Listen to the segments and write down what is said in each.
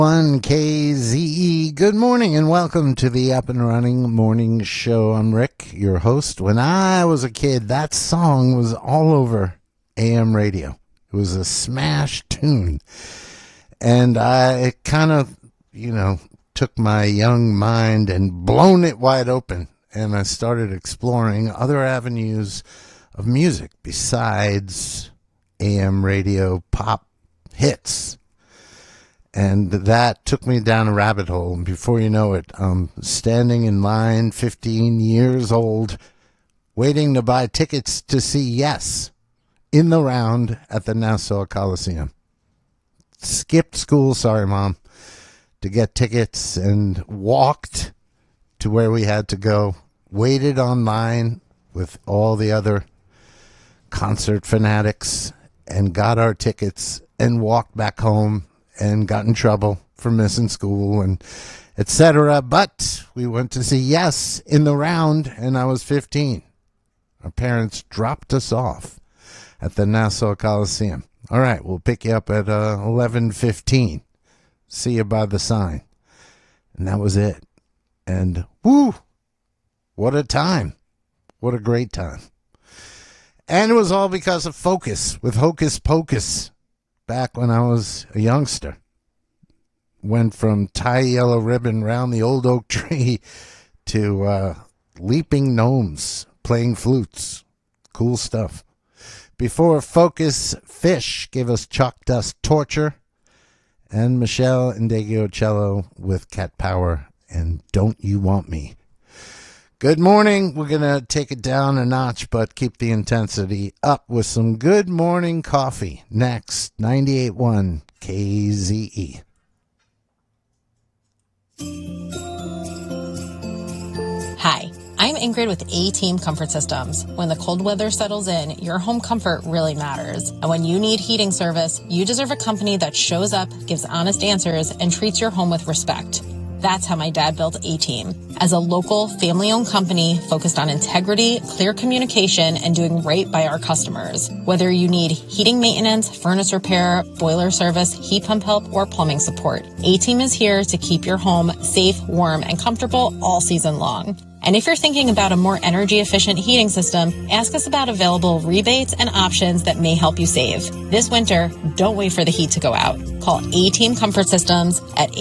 KZE. Good morning and welcome to the Up and Running Morning Show. I'm Rick, your host. When I was a kid, that song was all over AM radio. It was a smash tune. And I kind of, took my young mind and blown it wide open. And I started exploring other avenues of music besides AM radio pop hits. And that took me down a rabbit hole. And before you know it, I'm standing in line, 15 years old, waiting to buy tickets to see Yes in the round at the Nassau Coliseum. Skipped school, sorry, Mom, to get tickets and walked to where we had to go. Waited online with all the other concert fanatics and got our tickets and walked back home and got in trouble for missing school and etc. But we went to see Yes in the round, and I was 15. Our parents dropped us off at the Nassau Coliseum. All right, we'll pick you up at 11:15. See you by the sign. And that was it. And whoo, what a time. What a great time. And it was all because of Focus with Hocus Pocus. Back when I was a youngster, went from tie yellow ribbon round the old oak tree to leaping gnomes, playing flutes. Cool stuff. Before Focus, Fish gave us Chalk Dust Torture, and Michelle Indegliocello with Cat Power and Don't You Want Me. Good morning. We're going to take it down a notch, but keep the intensity up with some Good Morning Coffee. Next, 98.1 KZE. Hi, I'm Ingrid with A-Team Comfort Systems. When the cold weather settles in, your home comfort really matters. And when you need heating service, you deserve a company that shows up, gives honest answers, and treats your home with respect. That's how my dad built A-Team. As a local, family-owned company focused on integrity, clear communication, and doing right by our customers. Whether you need heating maintenance, furnace repair, boiler service, heat pump help, or plumbing support, A-Team is here to keep your home safe, warm, and comfortable all season long. And if you're thinking about a more energy-efficient heating system, ask us about available rebates and options that may help you save. This winter, don't wait for the heat to go out. Call A-Team Comfort Systems at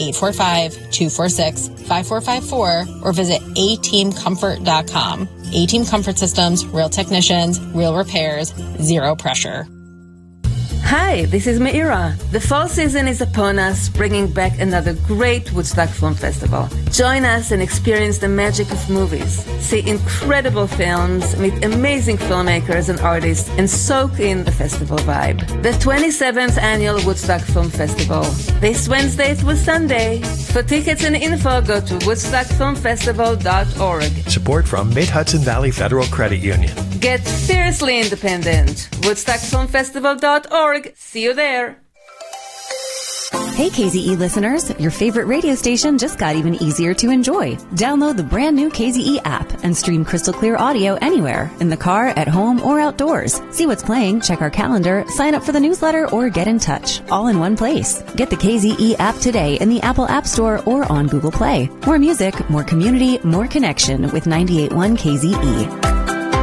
845-246-5454 or visit ateamcomfort.com. A-Team Comfort Systems, real technicians, real repairs, zero pressure. Hi, this is Meira. The fall season is upon us, bringing back another great Woodstock Film Festival. Join us and experience the magic of movies. See incredible films, meet amazing filmmakers and artists, and soak in the festival vibe. The 27th Annual Woodstock Film Festival. This Wednesday through Sunday. For tickets and info, go to woodstockfilmfestival.org. Support from Mid-Hudson Valley Federal Credit Union. Get fiercely independent. woodstockfilmfestival.org. See you there. Hey KZE listeners, your favorite radio station just got even easier to enjoy. Download the brand new KZE app and stream crystal clear audio anywhere, in the car, at home, or outdoors. See what's playing, check our calendar, sign up for the newsletter, or get in touch, all in one place. Get the KZE app today in the Apple App Store or on Google Play. More music, more community, more connection with 98.1 KZE.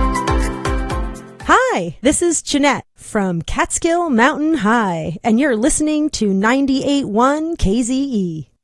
Hi, this is Jeanette from Catskill Mountain High, and you're listening to 98.1 KZE.